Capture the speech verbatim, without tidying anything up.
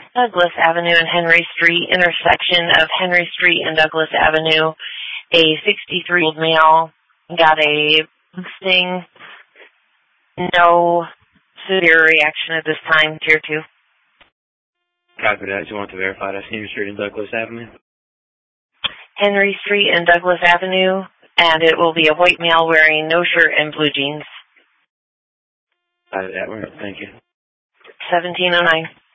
Douglas Avenue and Henry Street, intersection of Henry Street and Douglas Avenue. A sixty-three-year-old male got a sting. No severe reaction at this time, tier two. Copy that. You want to verify that's Henry Street and Douglas Avenue? Henry Street and Douglas Avenue, and it will be a white male wearing no shirt and blue jeans. Copy that. Thank you. seventeen oh nine.